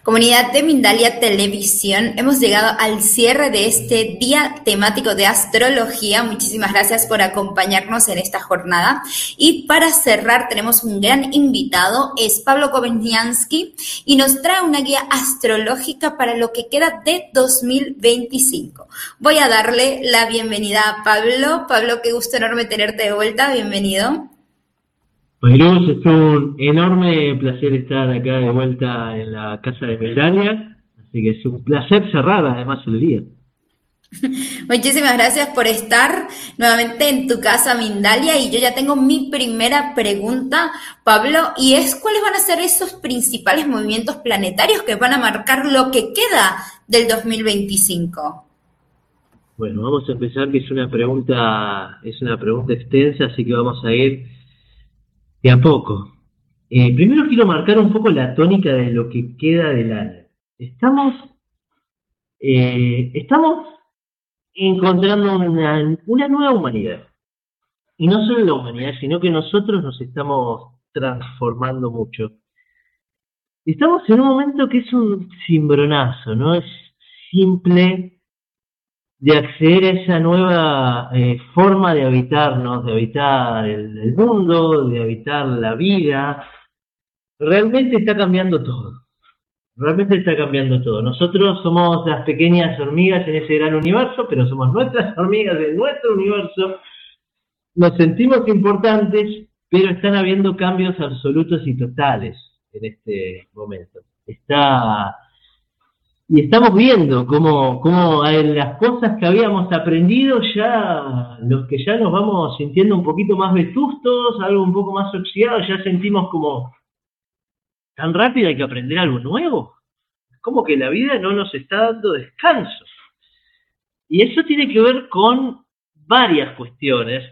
Comunidad de Mindalia Televisión, hemos llegado al cierre de este día temático de astrología. Muchísimas gracias por acompañarnos en esta jornada. Y para cerrar tenemos un gran invitado, es Pablo Koveniansky, y nos trae una guía astrológica para lo que queda de 2025. Voy a darle la bienvenida a Pablo. Pablo, qué gusto enorme tenerte de vuelta. Bienvenido. Pues Luz, es un enorme placer estar acá de vuelta en la casa de Mindalia, así que es un placer cerrar además el día. Muchísimas gracias por estar nuevamente en tu casa Mindalia, y yo ya tengo mi primera pregunta, Pablo, y es ¿cuáles van a ser esos principales movimientos planetarios que van a marcar lo que queda del 2025? Bueno, vamos a empezar, que es una pregunta extensa, así que vamos a ir de a poco. Primero quiero marcar un poco la tónica de lo que queda del año. Estamos encontrando una nueva humanidad. Y no solo la humanidad, sino que nosotros nos estamos transformando mucho. Estamos en un momento que es un cimbronazo, ¿no? Es simple de acceder a esa nueva forma de habitarnos, de habitar el mundo, de habitar la vida. Realmente está cambiando todo. Realmente está cambiando todo. Nosotros somos las pequeñas hormigas en ese gran universo, pero somos nuestras hormigas en nuestro universo. Nos sentimos importantes, pero están habiendo cambios absolutos y totales en este momento. Y estamos viendo cómo las cosas que habíamos aprendido, ya los que ya nos vamos sintiendo un poquito más vetustos, algo un poco más oxidado, ya sentimos como tan rápido hay que aprender algo nuevo. Es como que la vida no nos está dando descanso. Y eso tiene que ver con varias cuestiones.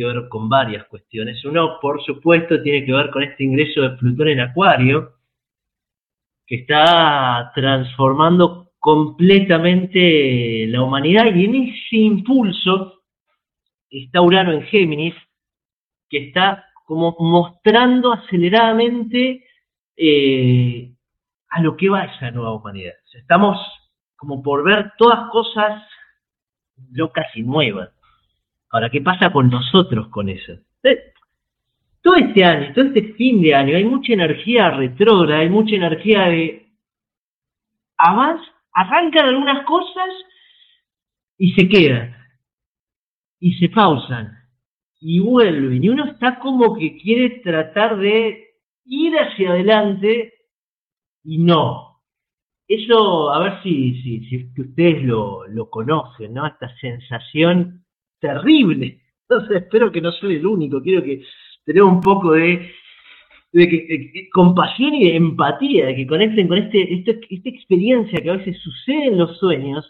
Uno, por supuesto, tiene que ver con este ingreso de Plutón en Acuario, que está transformando completamente la humanidad, y en ese impulso está Urano en Géminis, que está como mostrando aceleradamente a lo que va esa nueva humanidad. O sea, estamos como por ver todas cosas locas y nuevas. Ahora, ¿qué pasa con nosotros con eso? Todo este año, todo este fin de año, hay mucha energía retrógrada, hay mucha energía de avance, arrancan algunas cosas y se quedan, y se pausan, y vuelven, y uno está como que quiere tratar de ir hacia adelante, y no. Eso, a ver si ustedes lo conocen, ¿no? Esta sensación terrible. Entonces, espero que no soy el único, quiero que tener un poco de compasión y de empatía, de que conecten con esta experiencia que a veces sucede en los sueños.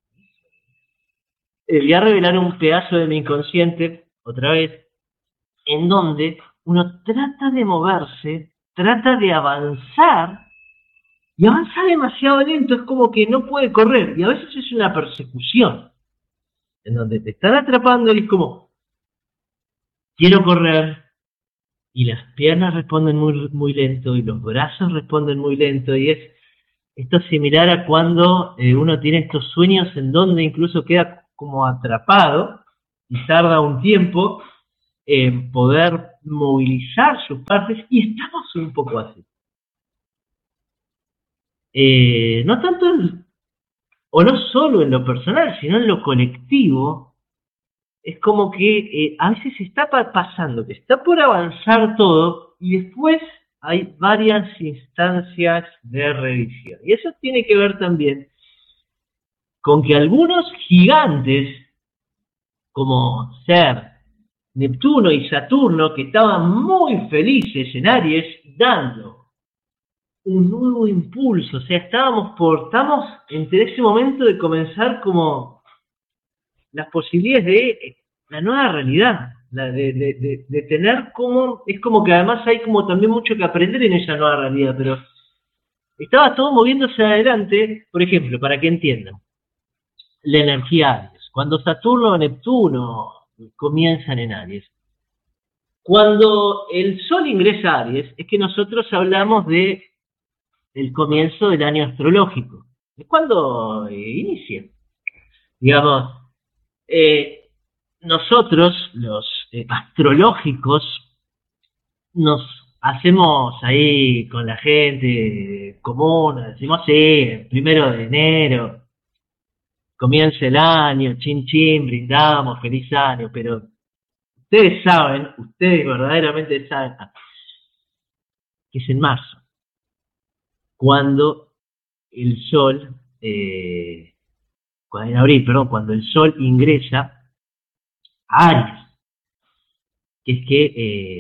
Voy a revelar un pedazo de mi inconsciente, otra vez, en donde uno trata de moverse, trata de avanzar, y avanza demasiado lento, es como que no puede correr, y a veces es una persecución, en donde te están atrapando y es como, quiero correr, y las piernas responden muy, muy lento, y los brazos responden muy lento, y esto es similar a cuando uno tiene estos sueños en donde incluso queda como atrapado, y tarda un tiempo en poder movilizar sus partes, y estamos un poco así. No tanto o no solo en lo personal, sino en lo colectivo. Es como que a veces está pasando, que está por avanzar todo, y después hay varias instancias de revisión. Y eso tiene que ver también con que algunos gigantes, como ser Neptuno y Saturno, que estaban muy felices en Aries, dando un nuevo impulso, o sea, estamos entre ese momento de comenzar como las posibilidades de la nueva realidad, de tener como, es como que además hay como también mucho que aprender en esa nueva realidad, pero estaba todo moviéndose adelante. Por ejemplo, para que entiendan, la energía Aries, cuando Saturno o Neptuno comienzan en Aries, cuando el Sol ingresa a Aries, es que nosotros hablamos de el comienzo del año astrológico. Es cuando inicia. Digamos, nosotros, los astrológicos, nos hacemos ahí con la gente común, decimos, sí, el 1 de enero, comienza el año, chin chin, brindamos, feliz año, pero ustedes verdaderamente saben que es en marzo, cuando el sol, en abril, perdón, cuando el sol ingresa a Aries, que es que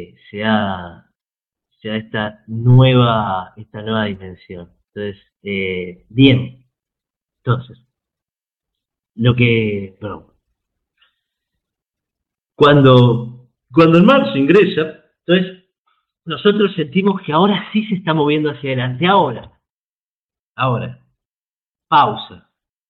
se da esta nueva dimensión. Entonces, bien, entonces, perdón, cuando en marzo ingresa, entonces nosotros sentimos que ahora sí se está moviendo hacia adelante, ahora, pausa,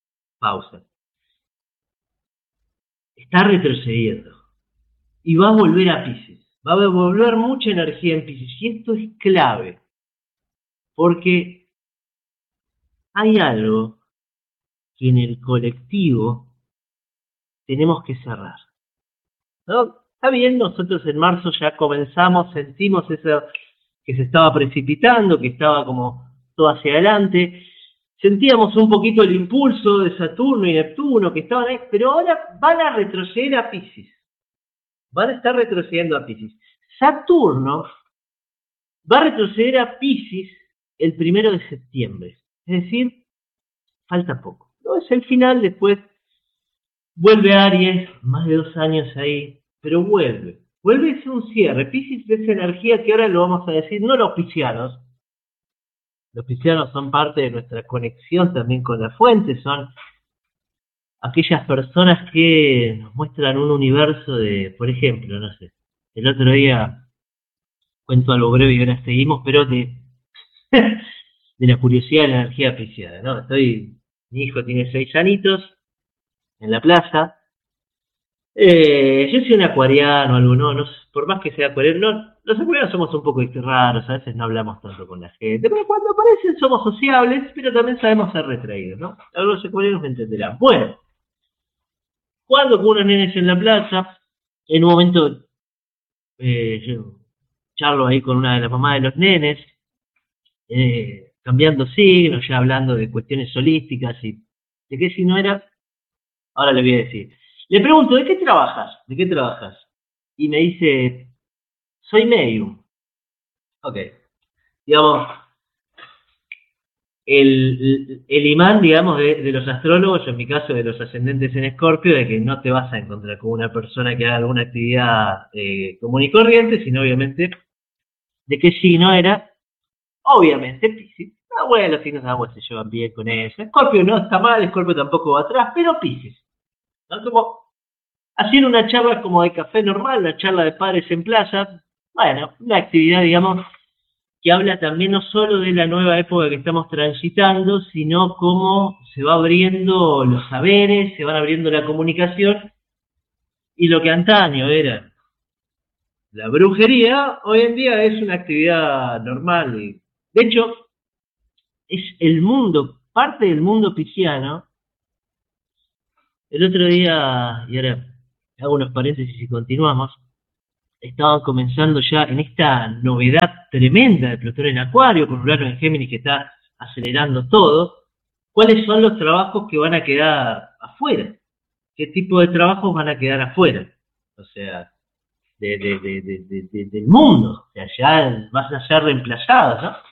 está retrocediendo y va a volver a Piscis, va a volver mucha energía en Piscis, y esto es clave, porque hay algo que en el colectivo tenemos que cerrar, ¿no? Está bien, nosotros en marzo ya comenzamos, sentimos eso que se estaba precipitando, que estaba como todo hacia adelante, sentíamos un poquito el impulso de Saturno y Neptuno que estaban ahí, pero ahora van a retroceder a Piscis, van a estar retrocediendo a Piscis. Saturno va a retroceder a Piscis el 1 de septiembre, es decir, falta poco, no es el final, después vuelve a Aries, más de 2 años ahí, pero vuelve a ser un cierre. Piscis es esa energía que ahora lo vamos a decir, no los piscianos son parte de nuestra conexión también con la fuente, son aquellas personas que nos muestran un universo de, por ejemplo, no sé, el otro día cuento algo breve y ahora seguimos, pero de la curiosidad de la energía pisciana, ¿no? Mi hijo tiene 6 añitos en la plaza. Yo soy un acuariano o algo, no, por más que sea acuariano, no, los acuarianos somos un poco raros, a veces no hablamos tanto con la gente, pero cuando aparecen somos sociables, pero también sabemos ser retraídos, ¿no? Algunos acuarianos me entenderán. Bueno, cuando con unos nenes en la plaza, en un momento yo charlo ahí con una de las mamás de los nenes, cambiando signos, ya hablando de cuestiones holísticas y de qué signo era, ahora le voy a decir. Le pregunto, ¿de qué trabajas? ¿De qué trabajas? Y me dice, soy medium. Ok. Digamos, el imán, digamos, de los astrólogos, en mi caso de los ascendentes en Escorpio, de que no te vas a encontrar con una persona que haga alguna actividad común y corriente, sino obviamente de qué signo era, obviamente Piscis. Ah, bueno, los signos de agua se llevan bien con eso. Escorpio no está mal, Escorpio tampoco va atrás, pero Piscis, ¿no? Como haciendo una charla como de café normal, una charla de padres en plaza, bueno, una actividad, digamos, que habla también no solo de la nueva época que estamos transitando, sino cómo se va abriendo los saberes, se van abriendo la comunicación, y lo que antaño era la brujería, hoy en día es una actividad normal. Y, de hecho, es el mundo, parte del mundo pisciano. El otro día, y ahora hago unos paréntesis y continuamos, estaban comenzando ya en esta novedad tremenda de Plutón en Acuario, con Urano en Géminis que está acelerando todo, cuáles son los trabajos que van a quedar afuera, qué tipo de trabajos van a quedar afuera, o sea, del mundo, o sea, ya van a ser reemplazados, ¿no?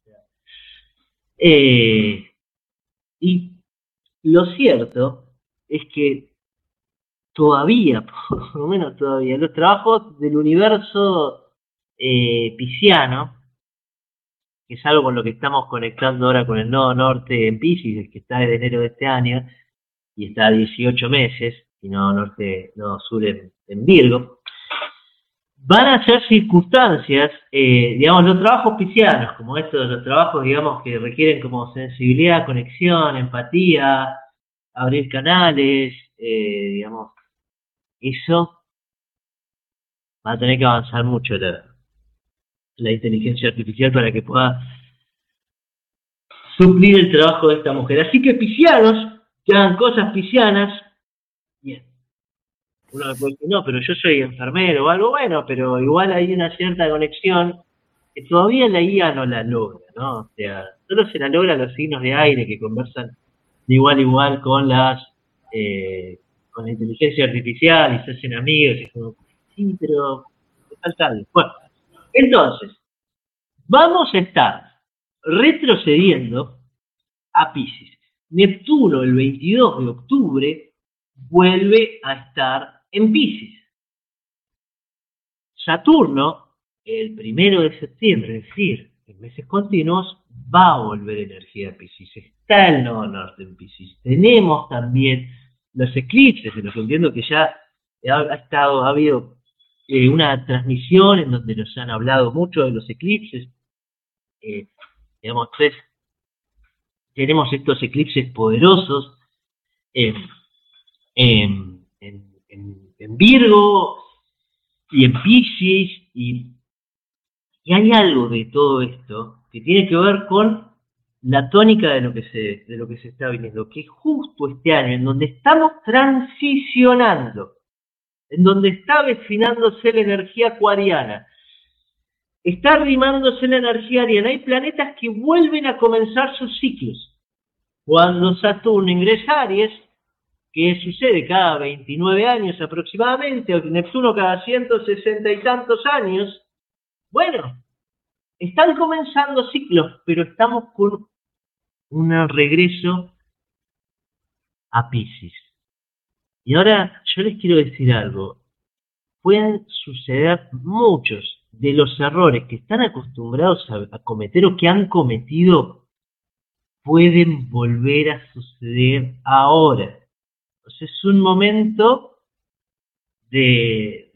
Y lo cierto es que todavía, por lo menos todavía, los trabajos del universo pisciano, que es algo con lo que estamos conectando ahora con el nodo norte en Piscis, que está desde enero de este año, y está a 18 meses, y nodo norte, nodo sur en Virgo, van a ser circunstancias, digamos, los trabajos piscianos, como estos, los trabajos, digamos, que requieren como sensibilidad, conexión, empatía, abrir canales, digamos, eso va a tener que avanzar mucho la inteligencia artificial para que pueda suplir el trabajo de esta mujer. Así que piscianos, que hagan cosas piscianas, bien. Uno me puede decir, no, pero yo soy enfermero o algo, bueno, pero igual hay una cierta conexión que todavía la IA no la logra, ¿no? O sea, solo se la logra los signos de aire que conversan de igual a igual con con la inteligencia artificial y se hacen amigos y es como, sí, pero me falta algo. Bueno, entonces, vamos a estar retrocediendo a Piscis. Neptuno el 22 de octubre vuelve a estar en Piscis. Saturno, el 1 de septiembre, es decir, en meses continuos, va a volver energía a Piscis. Está el nodo norte en Piscis. Tenemos también los eclipses, en los que entiendo que ya ha habido una transmisión en donde nos han hablado mucho de los eclipses. Digamos, tenemos estos eclipses poderosos en Virgo y en Piscis, y hay algo de todo esto que tiene que ver con la tónica de lo que se está viviendo, que justo este año, en donde estamos transicionando, en donde está refinándose la energía acuariana, está arrimándose la energía ariana, hay planetas que vuelven a comenzar sus ciclos. Cuando Saturno ingresa a Aries, que sucede cada 29 años aproximadamente, o Neptuno cada 160 y tantos años, bueno, están comenzando ciclos, pero estamos con un regreso a Piscis. Y ahora yo les quiero decir algo. Pueden suceder muchos de los errores que están acostumbrados a cometer o que han cometido, pueden volver a suceder ahora. Entonces es un momento de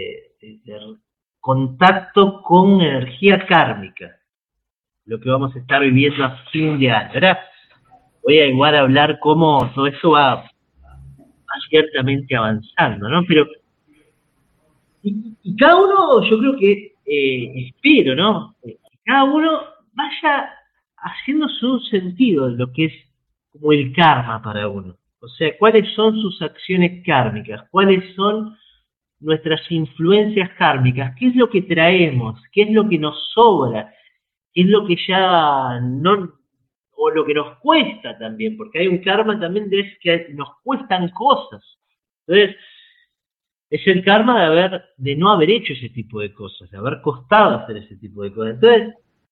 contacto con energía kármica, lo que vamos a estar viviendo a fin de año. Ahora voy a igual hablar cómo todo eso va ciertamente avanzando, ¿no? Pero y cada uno, yo creo que espero, ¿no? Que cada uno vaya haciendo su sentido de lo que es como el karma para uno. O sea, cuáles son sus acciones kármicas, cuáles son nuestras influencias kármicas, qué es lo que traemos, qué es lo que nos sobra, qué es lo que ya no, o lo que nos cuesta también, porque hay un karma también de que nos cuestan cosas. Entonces, es el karma de no haber hecho ese tipo de cosas, de haber costado hacer ese tipo de cosas. Entonces,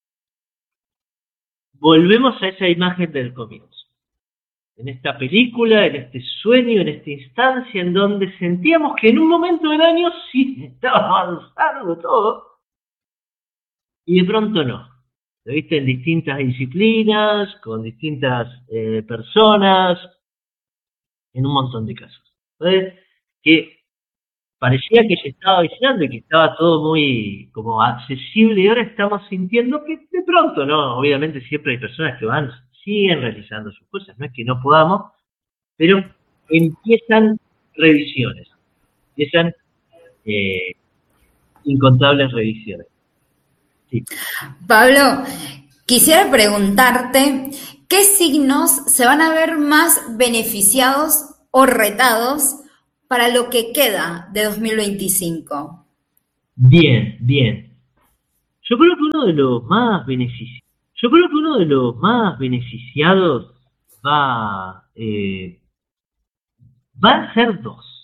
volvemos a esa imagen del comienzo. En esta película, en este sueño, en esta instancia en donde sentíamos que en un momento del año sí estaba avanzando todo, y de pronto no. Lo viste en distintas disciplinas, con distintas personas, en un montón de casos. Entonces, que parecía que se estaba vigilando y que estaba todo muy como accesible, y ahora estamos sintiendo que de pronto no. Obviamente siempre hay personas que siguen realizando sus cosas, no es que no podamos, pero empiezan revisiones, empiezan incontables revisiones. Sí. Pablo, quisiera preguntarte, ¿qué signos se van a ver más beneficiados o retados para lo que queda de 2025? Bien. Yo creo que uno de los más beneficiados va a ser dos.